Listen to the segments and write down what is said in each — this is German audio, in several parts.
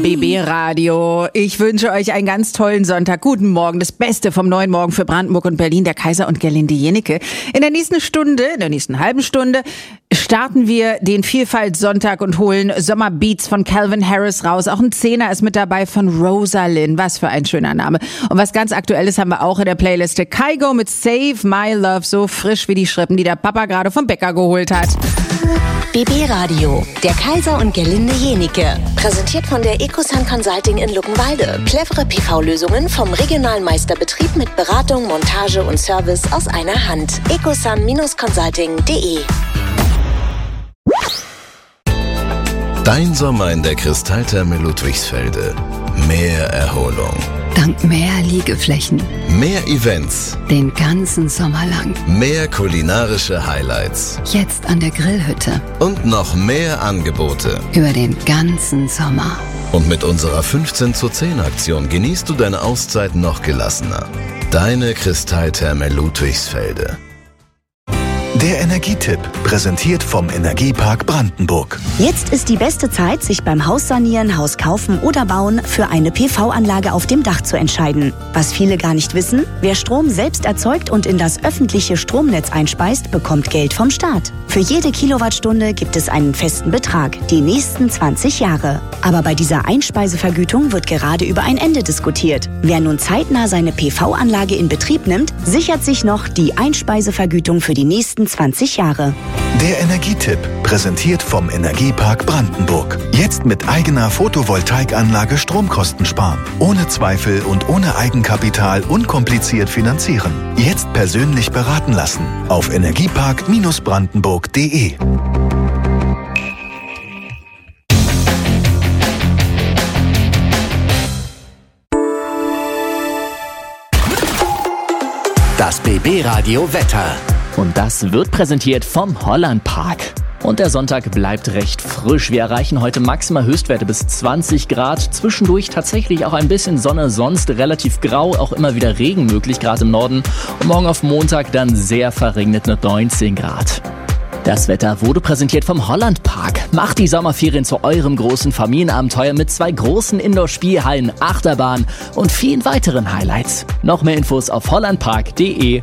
BB Radio. Ich wünsche euch einen ganz tollen Sonntag. Guten Morgen, das Beste vom neuen Morgen für Brandenburg und Berlin, der Kaiser und Gerlinde Jennecke. In der nächsten halben Stunde, starten wir den Vielfalt-Sonntag und holen Sommerbeats von Calvin Harris raus. Auch ein Zehner ist mit dabei von Rosalind. Was für ein schöner Name. Und was ganz Aktuelles haben wir auch in der Playliste. Kygo mit Save My Love, so frisch wie die Schrippen, die der Papa gerade vom Bäcker geholt hat. BB Radio, der Kaiser und Gerlinde Jennecke. Präsentiert von der Ecosun Consulting in Luckenwalde. Clevere PV-Lösungen vom regionalen Meisterbetrieb mit Beratung, Montage und Service aus einer Hand. ecosun-consulting.de. Dein Sommer in der Kristalltherme Ludwigsfelde. Mehr Erholung. Dank mehr Liegeflächen. Mehr Events. Den ganzen Sommer lang. Mehr kulinarische Highlights. Jetzt an der Grillhütte. Und noch mehr Angebote. Über den ganzen Sommer. Und mit unserer 15:10 genießt du deine Auszeit noch gelassener. Deine Kristalltherme Ludwigsfelde. Der Energietipp, präsentiert vom Energiepark Brandenburg. Jetzt ist die beste Zeit, sich beim Haussanieren, Haus kaufen oder bauen für eine PV-Anlage auf dem Dach zu entscheiden. Was viele gar nicht wissen, wer Strom selbst erzeugt und in das öffentliche Stromnetz einspeist, bekommt Geld vom Staat. Für jede Kilowattstunde gibt es einen festen Betrag, die nächsten 20 Jahre. Aber bei dieser Einspeisevergütung wird gerade über ein Ende diskutiert. Wer nun zeitnah seine PV-Anlage in Betrieb nimmt, sichert sich noch die Einspeisevergütung für die nächsten 20 Jahre. Der Energietipp, präsentiert vom Energiepark Brandenburg. Jetzt mit eigener Photovoltaikanlage Stromkosten sparen. Ohne Zweifel und ohne Eigenkapital unkompliziert finanzieren. Jetzt persönlich beraten lassen. Auf energiepark-brandenburg.de. Das BB Radio Wetter. Und das wird präsentiert vom Hollandpark. Und der Sonntag bleibt recht frisch. Wir erreichen heute maximal Höchstwerte bis 20 Grad. Zwischendurch tatsächlich auch ein bisschen Sonne, sonst relativ grau, auch immer wieder Regen möglich, gerade im Norden. Und morgen auf Montag dann sehr verregnet mit 19 Grad. Das Wetter wurde präsentiert vom Hollandpark. Macht die Sommerferien zu eurem großen Familienabenteuer mit 2 großen Indoor-Spielhallen, Achterbahn und vielen weiteren Highlights. Noch mehr Infos auf hollandpark.de.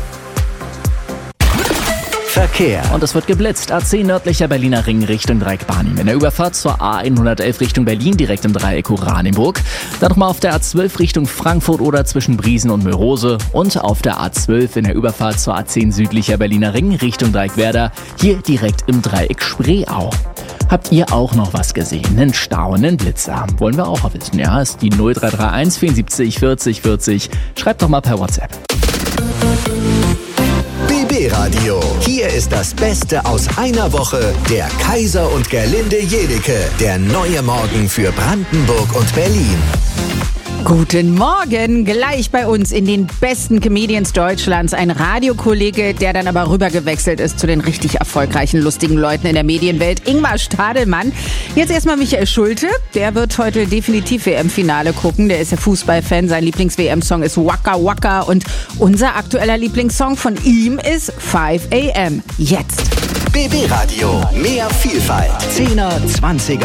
Verkehr. Und es wird geblitzt. A10 nördlicher Berliner Ring Richtung Dreieck Barnim. In der Überfahrt zur A111 Richtung Berlin, direkt im Dreieck Oranienburg. Dann nochmal auf der A12 Richtung Frankfurt oder zwischen Briesen und Mörose. Und auf der A12 in der Überfahrt zur A10 südlicher Berliner Ring Richtung Dreieck Werder. Hier direkt im Dreieck Spreeau. Habt ihr auch noch was gesehen? Einen Stau, einen Blitzer? Wollen wir auch wissen. Ja, ist die 0331 74 40 40. Schreibt doch mal per WhatsApp. BB Radio. Hier ist das Beste aus einer Woche. Der Kaiser und Gerlinde Jennecke. Der neue Morgen für Brandenburg und Berlin. Guten Morgen, gleich bei uns in den besten Comedians Deutschlands. Ein Radiokollege, der dann aber rübergewechselt ist zu den richtig erfolgreichen, lustigen Leuten in der Medienwelt. Ingmar Stadelmann. Jetzt erstmal Michael Schulte. Der wird heute definitiv WM-Finale gucken. Der ist ja Fußballfan. Sein Lieblings-WM-Song ist Waka Waka. Und unser aktueller Lieblingssong von ihm ist 5 AM. Jetzt. BB Radio. Mehr Vielfalt. 10er, 20er,